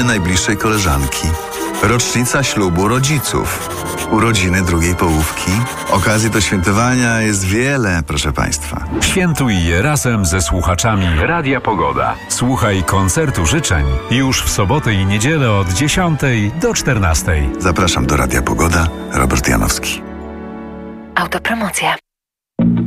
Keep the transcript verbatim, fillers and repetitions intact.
najbliższej koleżanki, rocznica ślubu rodziców, urodziny drugiej połówki. Okazji do świętowania jest wiele, proszę Państwa. Świętuj je razem ze słuchaczami Radia Pogoda. Słuchaj koncertu życzeń już w sobotę i niedzielę od dziesiątej do czternastej. Zapraszam do Radia Pogoda, Robert Janowski. Autopromocja.